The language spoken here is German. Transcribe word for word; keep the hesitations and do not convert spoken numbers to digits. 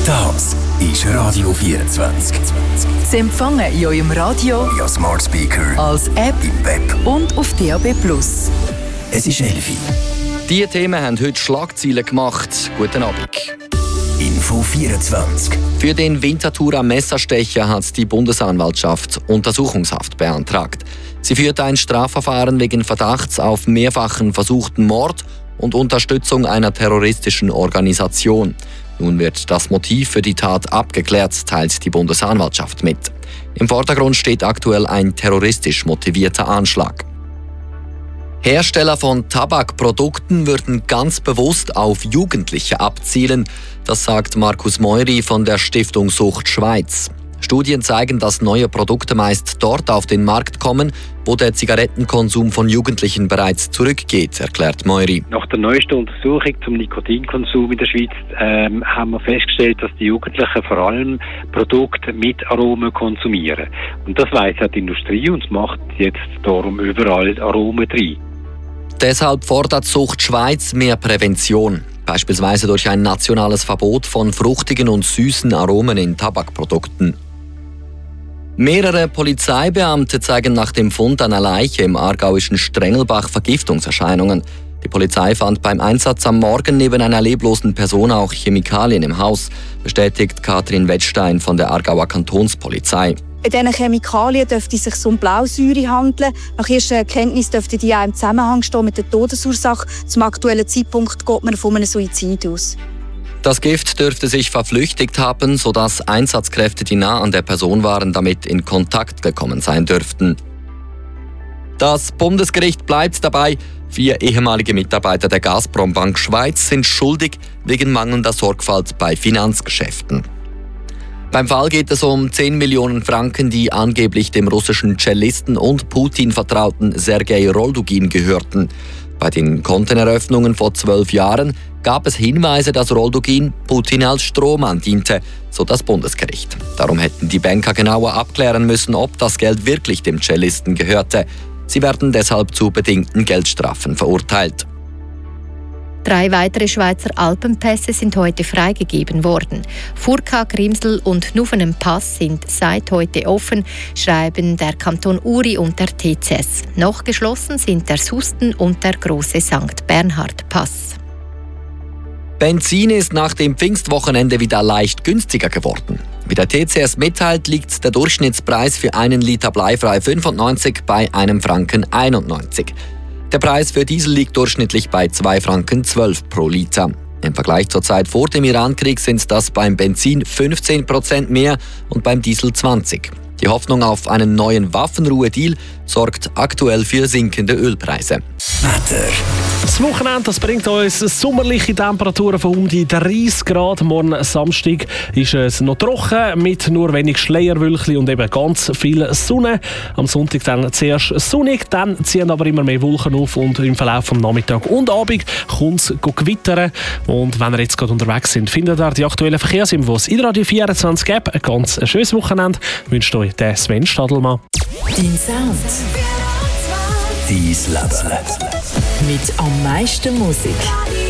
Das ist Radio vierundzwanzig. Sie empfangen in eurem Radio, via Smart Speaker, als App im Web und auf D A B plus. Es ist elf Uhr. Diese Themen haben heute Schlagzeilen gemacht. Guten Abend. Info vierundzwanzig. Für den Winterthur am Messerstecher hat die Bundesanwaltschaft Untersuchungshaft beantragt. Sie führt ein Strafverfahren wegen Verdachts auf mehrfachen versuchten Mord und Unterstützung einer terroristischen Organisation. Nun wird das Motiv für die Tat abgeklärt, teilt die Bundesanwaltschaft mit. Im Vordergrund steht aktuell ein terroristisch motivierter Anschlag. Hersteller von Tabakprodukten würden ganz bewusst auf Jugendliche abzielen. Das sagt Markus Meury von der Stiftung Sucht Schweiz. Studien zeigen, dass neue Produkte meist dort auf den Markt kommen, wo der Zigarettenkonsum von Jugendlichen bereits zurückgeht, erklärt Meury. Nach der neuesten Untersuchung zum Nikotinkonsum in der Schweiz ähm, haben wir festgestellt, dass die Jugendlichen vor allem Produkte mit Aromen konsumieren. Und das weiss auch die Industrie und macht jetzt darum überall Aromen rein. Deshalb fordert Sucht Schweiz mehr Prävention, beispielsweise durch ein nationales Verbot von fruchtigen und süßen Aromen in Tabakprodukten. Mehrere Polizeibeamte zeigen nach dem Fund einer Leiche im aargauischen Strengelbach Vergiftungserscheinungen. Die Polizei fand beim Einsatz am Morgen neben einer leblosen Person auch Chemikalien im Haus, bestätigt Katrin Wettstein von der Aargauer Kantonspolizei. Bei diesen Chemikalien dürfte es sich um Blausäure handeln. Nach erster Erkenntnis dürfte die auch im Zusammenhang stehen mit der Todesursache. Zum aktuellen Zeitpunkt geht man von einem Suizid aus. Das Gift dürfte sich verflüchtigt haben, sodass Einsatzkräfte, die nah an der Person waren, damit in Kontakt gekommen sein dürften. Das Bundesgericht bleibt dabei. Vier ehemalige Mitarbeiter der Gazprom-Bank Schweiz sind schuldig wegen mangelnder Sorgfalt bei Finanzgeschäften. Beim Fall geht es um zehn Millionen Franken, die angeblich dem russischen Cellisten und Putin-Vertrauten Sergei Roldugin gehörten. Bei den Konteneröffnungen vor zwölf Jahren gab es Hinweise, dass Roldugin Putin als Strohmann diente, so das Bundesgericht. Darum hätten die Banker genauer abklären müssen, ob das Geld wirklich dem Cellisten gehörte. Sie werden deshalb zu bedingten Geldstrafen verurteilt. Drei weitere Schweizer Alpenpässe sind heute freigegeben worden. Furka, Grimsel und Nuvenem-Pass sind seit heute offen, schreiben der Kanton Uri und der T C S. Noch geschlossen sind der Susten und der große Sankt Bernhard-Pass. Benzin ist nach dem Pfingstwochenende wieder leicht günstiger geworden. Wie der T C S mitteilt, liegt der Durchschnittspreis für einen Liter bleifrei fünfundneunzig bei einem Franken einundneunzig. Der Preis für Diesel liegt durchschnittlich bei zwei Franken zwölf pro Liter. Im Vergleich zur Zeit vor dem Irankrieg sind das beim Benzin fünfzehn Prozent mehr und beim Diesel zwanzig. Die Hoffnung auf einen neuen Waffenruhe-Deal sorgt aktuell für sinkende Ölpreise. Wetter. Das Wochenende das bringt uns sommerliche Temperaturen von um die dreißig Grad. Morgen Samstag ist es noch trocken mit nur wenig Schleierwölkchen und eben ganz viel Sonne. Am Sonntag dann zuerst sonnig, dann ziehen aber immer mehr Wolken auf und im Verlauf des Nachmittags und Abend kommt es gewittern. Und wenn ihr jetzt gerade unterwegs sind, findet ihr die aktuellen Verkehrsinfos in der Radio vierundzwanzig App. Ein ganz schönes Wochenende wünscht euch der Sven Stadelmann. Dein Sound. Dein Leben. Mit am meisten Musik.